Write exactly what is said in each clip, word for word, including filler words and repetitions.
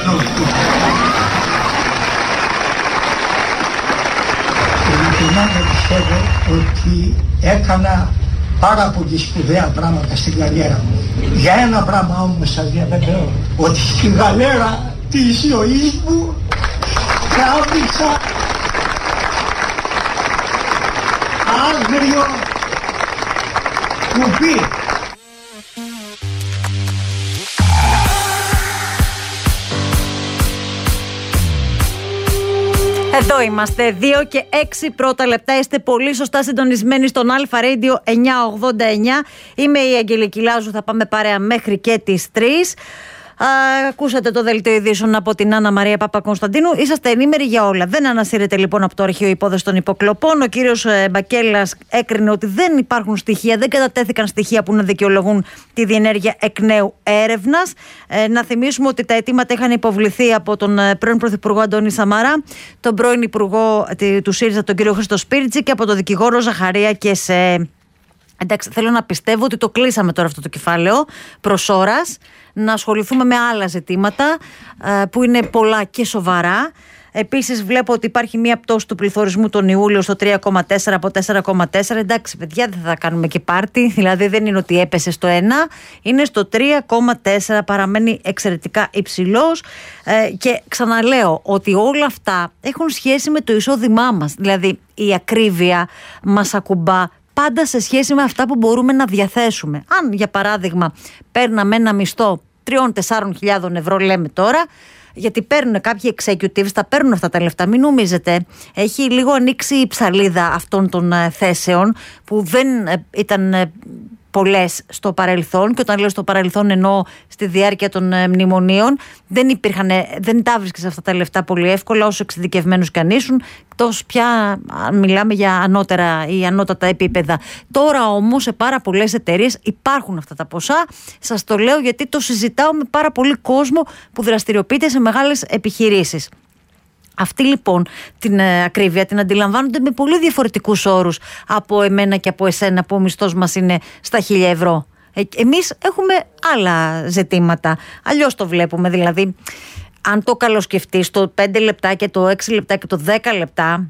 Ειλικρινά δεν πιστεύω ότι έκανα πάρα πολύ σπουδαία πράγματα στην καριέρα μου. Για ένα πράγμα όμως σας διαβεβαιώ, ότι στη γαλέρα της ζωής μου τράβηξα άγριο κουμπί. Εδώ είμαστε, δύο και έξι πρώτα λεπτά. Είστε πολύ σωστά συντονισμένοι στον Αλφα Radio εννιακόσια ογδόντα εννιά. Είμαι η Αγγελική Λάζου, θα πάμε παρέα μέχρι και τις τρεις. Α, ακούσατε το δελτίο ειδήσεων από την Άννα Μαρία Παπακωνσταντίνου. Είσαστε ενήμεροι για όλα. Δεν ανασύρεται λοιπόν από το αρχείο υπόθεση των υποκλοπών. Ο κύριος Μπακέλλας έκρινε ότι δεν υπάρχουν στοιχεία, δεν κατατέθηκαν στοιχεία που να δικαιολογούν τη διενέργεια εκ νέου έρευνας. Ε, να θυμίσουμε ότι τα αιτήματα είχαν υποβληθεί από τον πρώην Πρωθυπουργό Αντώνη Σαμαρά, τον πρώην Υπουργό του ΣΥΡΙΖΑ, τον κύριο Χρήστο Σπίρτζη, και από τον δικηγόρο Ζαχαρία Κεσέ. Εντάξει, θέλω να πιστεύω ότι το κλείσαμε τώρα αυτό το κεφάλαιο προς ώρας, να ασχοληθούμε με άλλα ζητήματα που είναι πολλά και σοβαρά. Επίσης βλέπω ότι υπάρχει μία πτώση του πληθωρισμού τον Ιούλιο στο τρία κόμμα τέσσερα από τέσσερα κόμμα τέσσερα. Εντάξει παιδιά, δεν θα κάνουμε και πάρτι, δηλαδή δεν είναι ότι έπεσε στο ένα, είναι στο τρία κόμμα τέσσερα, παραμένει εξαιρετικά υψηλός. ε, και ξαναλέω ότι όλα αυτά έχουν σχέση με το εισόδημά μας, δηλαδή η ακρίβεια μας ακουμπά πάντα σε σχέση με αυτά που μπορούμε να διαθέσουμε. Αν για παράδειγμα παίρναμε ένα μισθό τριών με τεσσάρων χιλιάδων ευρώ, λέμε τώρα, γιατί παίρνουν κάποιοι executives, τα παίρνουν αυτά τα λεφτά, μην νομίζετε. Έχει λίγο ανοίξει η ψαλίδα αυτών των θέσεων που δεν ήταν πολλές στο παρελθόν, και όταν λέω στο παρελθόν εννοώ στη διάρκεια των μνημονίων. Δεν υπήρχαν, δεν τα βρίσκεις αυτά τα λεφτά πολύ εύκολα, όσο εξειδικευμένους κι αν ήσουν, εκτός πια αν μιλάμε για ανώτερα ή ανώτατα επίπεδα. Τώρα όμως σε πάρα πολλές εταιρείες υπάρχουν αυτά τα ποσά. Σας το λέω γιατί το συζητάω με πάρα πολύ κόσμο που δραστηριοποιείται σε μεγάλες επιχειρήσεις. Αυτή λοιπόν την ε, ακρίβεια την αντιλαμβάνονται με πολύ διαφορετικούς όρους από εμένα και από εσένα, που ο μισθός μας είναι στα χίλια ευρώ. Ε, εμείς έχουμε άλλα ζητήματα. Αλλιώς το βλέπουμε, δηλαδή αν το καλοσκεφτείς, το πέντε λεπτά και το έξι λεπτά και το δέκα λεπτά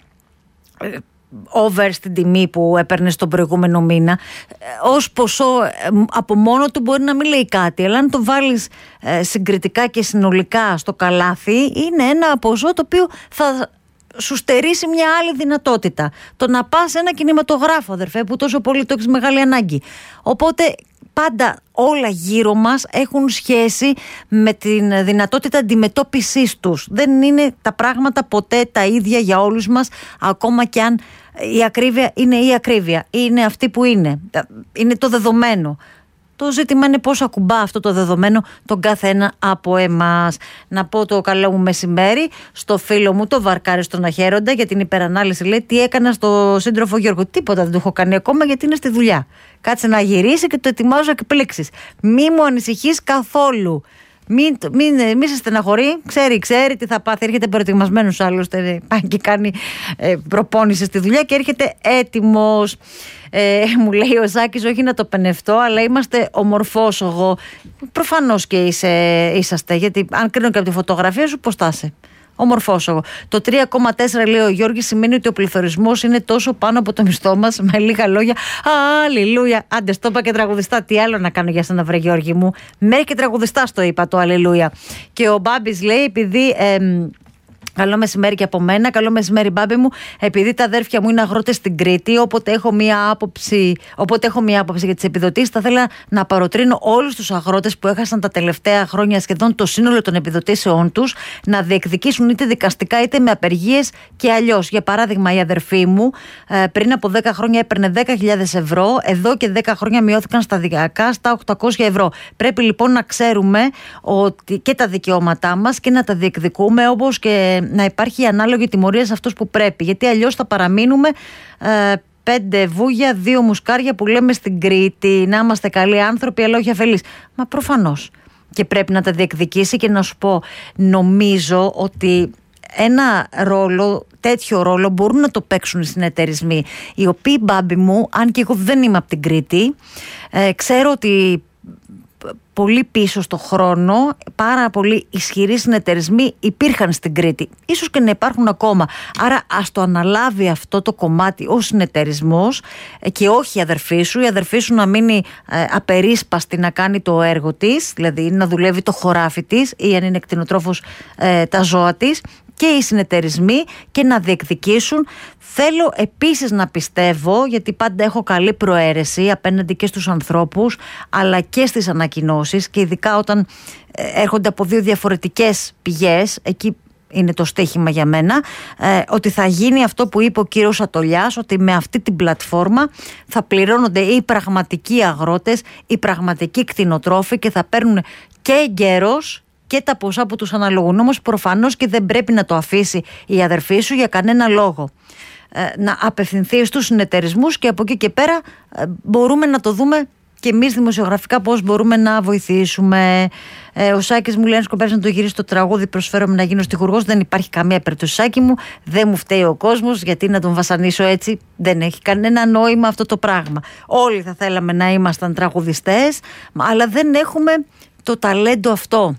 ε, over στην τιμή που έπαιρνε στον προηγούμενο μήνα, ως ποσό από μόνο του μπορεί να μην λέει κάτι, αλλά αν το βάλεις ε, συγκριτικά και συνολικά στο καλάθι, είναι ένα ποσό το οποίο θα σου στερήσει μια άλλη δυνατότητα. Το να πας σε ένα κινηματογράφο, αδερφέ, που τόσο πολύ το έχεις μεγάλη ανάγκη. Οπότε πάντα όλα γύρω μας έχουν σχέση με την δυνατότητα αντιμετώπισης τους. Δεν είναι τα πράγματα ποτέ τα ίδια για όλους μας, ακόμα και αν η ακρίβεια είναι η ακρίβεια. Είναι αυτή που είναι. Είναι το δεδομένο. Το ζήτημα είναι πώς ακουμπά αυτό το δεδομένο τον κάθε ένα από εμάς. Να πω το καλό μου μεσημέρι στο φίλο μου, το Βαρκάρι στον Αχέροντα, για την υπερανάλυση. Λέει τι έκανα στο σύντροφο Γιώργο. Τίποτα δεν το έχω κάνει ακόμα, γιατί είναι στη δουλειά. Κάτσε να γυρίσει και το ετοιμάζω εκπλήξεις. Μη μου ανησυχείς καθόλου. Μην, μην, μην σε στεναχωρεί, ξέρει, ξέρει τι θα πάθει. Έρχεται προετοιμασμένος, άλλωστε πάει και κάνει ε, προπόνηση στη δουλειά και έρχεται έτοιμος. Ε, μου λέει ο Ζάκης, όχι να το πενευτώ, αλλά είμαστε ομορφόσογο. Προφανώς και είσαι, είσαστε, γιατί αν κρίνω και από τη φωτογραφία σου, πώς θα είσαι. Ομορφόσογο. Το τρία κόμμα τέσσερα, λέει ο Γιώργης, σημαίνει ότι ο πληθωρισμός είναι τόσο πάνω από το μισθό μας. Με λίγα λόγια, αλληλούια. Άντε, στο είπα και τραγουδιστά. Τι άλλο να κάνω για σένα, βρε Γιώργη μου. Μέχρι και τραγουδιστά το είπα το αλληλούια. Και ο Μπάμπης λέει, επειδή. Ε, Καλό μεσημέρι και από μένα. Καλό μεσημέρι, Μπάμπη μου. Επειδή τα αδέρφια μου είναι αγρότες στην Κρήτη, όποτε έχω μία άποψη, όποτε έχω μία άποψη για τις επιδοτήσεις, θα ήθελα να παροτρύνω όλους τους αγρότες που έχασαν τα τελευταία χρόνια σχεδόν το σύνολο των επιδοτήσεών τους να διεκδικήσουν είτε δικαστικά είτε με απεργίες και αλλιώς. Για παράδειγμα, η αδερφή μου πριν από δέκα χρόνια έπαιρνε δέκα χιλιάδες ευρώ, εδώ και δέκα χρόνια μειώθηκαν σταδιακά στα οκτακόσια ευρώ. Πρέπει λοιπόν να ξέρουμε ότι και τα δικαιώματά μας και να τα διεκδικούμε, όπως και να υπάρχει ανάλογη τιμωρία σε αυτούς που πρέπει. Γιατί αλλιώς θα παραμείνουμε ε, πέντε βούγια, δύο μουσκάρια που λέμε στην Κρήτη. Να είμαστε καλοί άνθρωποι, αλλά όχι αφελείς. Μα προφανώς. Και πρέπει να τα διεκδικήσει. Και να σου πω, νομίζω ότι ένα ρόλο, τέτοιο ρόλο μπορούν να το παίξουν οι συνεταιρισμοί, οι οποίοι, Μπάμπη μου, αν και εγώ δεν είμαι από την Κρήτη, ε, ξέρω ότι πολύ πίσω στο χρόνο, πάρα πολύ ισχυροί συνεταιρισμοί υπήρχαν στην Κρήτη, ίσως και να υπάρχουν ακόμα. Άρα ας το αναλάβει αυτό το κομμάτι ο συνεταιρισμός και όχι η αδερφή σου, η αδερφή σου να μείνει ε, απερίσπαστη να κάνει το έργο της, δηλαδή να δουλεύει το χωράφι της ή αν είναι κτηνοτρόφος ε, τα ζώα της, και οι συνεταιρισμοί, και να διεκδικήσουν. Θέλω επίσης να πιστεύω, γιατί πάντα έχω καλή προαίρεση απέναντι και στους ανθρώπους αλλά και στις ανακοινώσεις, και ειδικά όταν έρχονται από δύο διαφορετικές πηγές, εκεί είναι το στίχημα για μένα, ε, ότι θα γίνει αυτό που είπε ο κύριος Ατολιάς, ότι με αυτή την πλατφόρμα θα πληρώνονται οι πραγματικοί αγρότες, οι πραγματικοί κτηνοτρόφοι, και θα παίρνουν και εγκαίρως και τα ποσά που τους αναλογούν. Όμως προφανώς και δεν πρέπει να το αφήσει η αδερφή σου για κανένα λόγο. Ε, να απευθυνθεί στους συνεταιρισμούς, και από εκεί και πέρα ε, μπορούμε να το δούμε και εμείς δημοσιογραφικά πώς μπορούμε να βοηθήσουμε. Ε, ο Σάκης μου λέει: αν σκοπεύεις να το γυρίσει το τραγούδι, προσφέρομαι να γίνω στιχουργός. Δεν υπάρχει καμία περίπτωση, Σάκη μου. Δεν μου φταίει ο κόσμος, γιατί να τον βασανίσω έτσι. Δεν έχει κανένα νόημα αυτό το πράγμα. Όλοι θα θέλαμε να ήμασταν τραγουδιστές, αλλά δεν έχουμε το ταλέντο αυτό.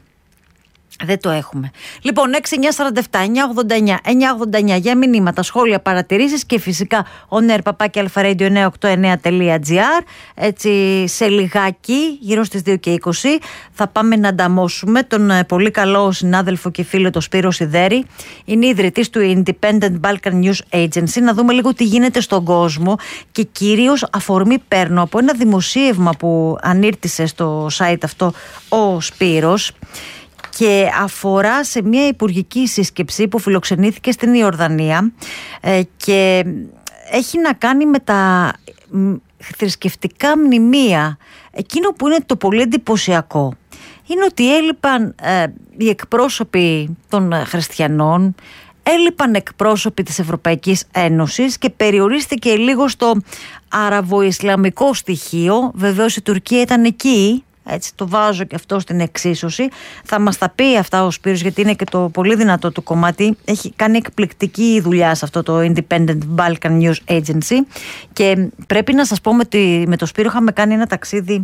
Δεν το έχουμε. Λοιπόν, έξι εννιά σαράντα επτά εννιά ογδόντα εννιά εννιά ογδόντα εννιά για μηνύματα, σχόλια, παρατηρήσεις, και φυσικά on air παπάκι αλφα radio εννιά οκτώ εννιά τελεία τζι άρ. Έτσι, σε λιγάκι, γύρω στις δύο και είκοσι, θα πάμε να ανταμώσουμε τον πολύ καλό συνάδελφο και φίλο τον Σπύρο Σιδέρη. Είναι ιδρυτής του Independent Balkan News Agency. Να δούμε λίγο τι γίνεται στον κόσμο, και κυρίως αφορμή παίρνω από ένα δημοσίευμα που ανήρτησε στο site αυτό ο Σπύρος, και αφορά σε μια υπουργική σύσκεψη που φιλοξενήθηκε στην Ιορδανία, ε, και έχει να κάνει με τα θρησκευτικά μνημεία. Εκείνο που είναι το πολύ εντυπωσιακό είναι ότι έλειπαν ε, οι εκπρόσωποι των χριστιανών, έλειπαν εκπρόσωποι της Ευρωπαϊκής Ένωσης, και περιορίστηκε λίγο στο αραβο-ισλαμικό στοιχείο. Βεβαίως η Τουρκία ήταν εκεί, έτσι το βάζω και αυτό στην εξίσωση. Θα μας τα πει αυτά ο Σπύρος, γιατί είναι και το πολύ δυνατό του κομμάτι. Έχει κάνει εκπληκτική δουλειά σε αυτό το Independent Balkan News Agency, και πρέπει να σας πω ότι με το Σπύρο είχαμε κάνει ένα ταξίδι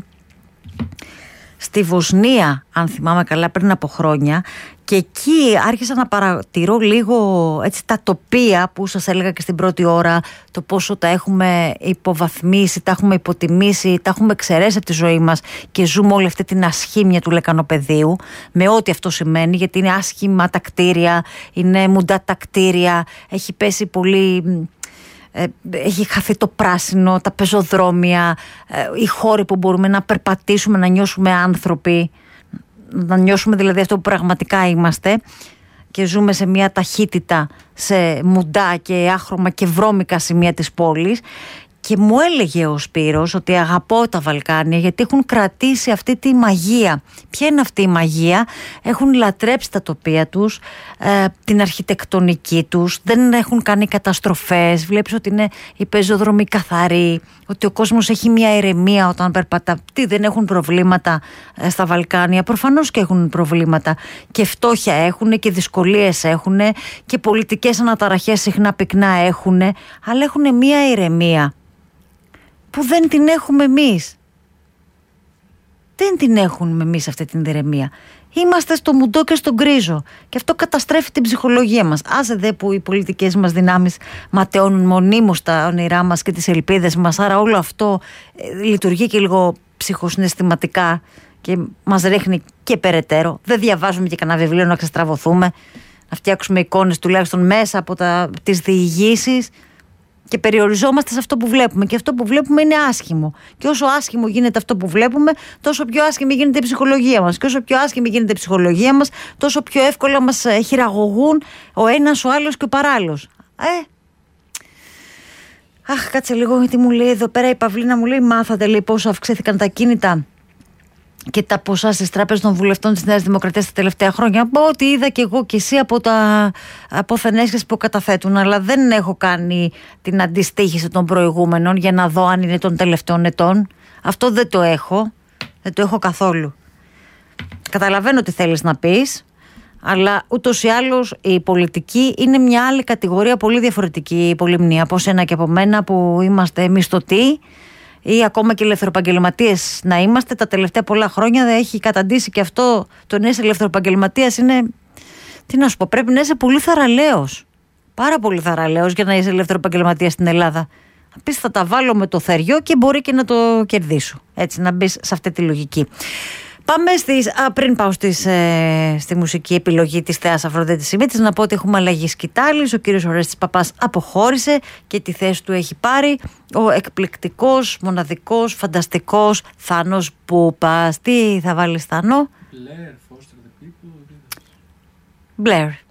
στη Βοσνία, αν θυμάμαι καλά, πριν από χρόνια, και εκεί άρχισα να παρατηρώ λίγο έτσι τα τοπία που σας έλεγα και στην πρώτη ώρα, το πόσο τα έχουμε υποβαθμίσει, τα έχουμε υποτιμήσει, τα έχουμε εξαιρέσει από τη ζωή μας, και ζούμε όλη αυτή την ασχήμια του λεκανοπεδίου, με ό,τι αυτό σημαίνει, γιατί είναι άσχημα τα κτίρια, είναι μουντά τα κτίρια, έχει πέσει πολύ... Έχει χαθεί το πράσινο, τα πεζοδρόμια, οι χώροι που μπορούμε να περπατήσουμε, να νιώσουμε άνθρωποι, να νιώσουμε δηλαδή αυτό που πραγματικά είμαστε, και ζούμε σε μια ταχύτητα, σε μουντά και άχρωμα και βρώμικα σημεία της πόλης. Και μου έλεγε ο Σπύρος ότι αγαπώ τα Βαλκάνια γιατί έχουν κρατήσει αυτή τη μαγεία. Ποια είναι αυτή η μαγεία? Έχουν λατρέψει τα τοπία τους, ε, την αρχιτεκτονική τους, δεν έχουν κάνει καταστροφές. Βλέπεις ότι είναι οι πεζοδρομοί καθαροί, ότι ο κόσμος έχει μια ηρεμία όταν περπατά. Τι, δεν έχουν προβλήματα ε, στα Βαλκάνια? Προφανώς και έχουν προβλήματα, και φτώχεια έχουν και δυσκολίες έχουν και πολιτικές αναταραχές συχνά πυκνά έχουν, αλλά έχουν μια ηρεμία που δεν την έχουμε εμείς. Δεν την έχουμε εμείς αυτή την ηρεμία. Είμαστε στο μουντό και στον γκρίζο, και αυτό καταστρέφει την ψυχολογία μας. Άσε δε που οι πολιτικές μας δυνάμεις ματαιώνουν μονίμως τα όνειρά μας και τις ελπίδες μας, άρα όλο αυτό ε, λειτουργεί και λίγο ψυχοσυναισθηματικά και μας ρίχνει και περαιτέρω. Δεν διαβάζουμε και κανένα βιβλίο να ξεστραβωθούμε, να φτιάξουμε εικόνες τουλάχιστον μέσα από τα, τις διηγήσεις, και περιοριζόμαστε σε αυτό που βλέπουμε, και αυτό που βλέπουμε είναι άσχημο, και όσο άσχημο γίνεται αυτό που βλέπουμε, τόσο πιο άσχημη γίνεται η ψυχολογία μας, και όσο πιο άσχημη γίνεται η ψυχολογία μας, τόσο πιο εύκολα μας χειραγωγούν ο ένας, ο άλλος και ο παράλληλος. Ε, αχ, κάτσε λίγο, γιατί μου λέει εδώ πέρα η Παυλίνα, μου λέει μάθατε λέει πόσο αυξήθηκαν τα κίνητα και τα ποσά στις τράπεζες των βουλευτών της Νέας Δημοκρατίας τα τελευταία χρόνια. Πω ότι είδα και εγώ και εσύ από τα απόθενέσχες που καταθέτουν, αλλά δεν έχω κάνει την αντιστοίχηση των προηγούμενων για να δω αν είναι των τελευταίων ετών. Αυτό δεν το έχω. Δεν το έχω καθόλου. Καταλαβαίνω τι θέλεις να πεις, αλλά ούτως ή άλλως η πολιτική είναι μια άλλη κατηγορία, πολύ διαφορετική η πολυμνία από σένα και από μένα που είμαστε μισθωτοί, ή ακόμα και ελευθεροεπαγγελματίες να είμαστε, τα τελευταία πολλά χρόνια δεν έχει καταντήσει και αυτό. Το να είσαι ελευθεροεπαγγελματίας είναι, τι να σου πω, πρέπει να είσαι πολύ θαραλέος. Πάρα πολύ θαραλέος για να είσαι ελευθεροεπαγγελματίας στην Ελλάδα. Να πεις θα τα βάλω με το θεριό και μπορεί και να το κερδίσω. Έτσι, να μπεις σε αυτή τη λογική. Πάμε στις, α, πριν πάω στις, ε, στη μουσική επιλογή της Θεάς Αφροδίτης Σιμίτης, να πω ότι έχουμε αλλαγή σκητάλης. Ο κύριος Ορέστης Παπάς αποχώρησε και τη θέση του έχει πάρει ο εκπληκτικός, μοναδικός, φανταστικός Θάνος Πούπας. Τι θα βάλεις, Θάνο? Blair, Foster the People. Blair.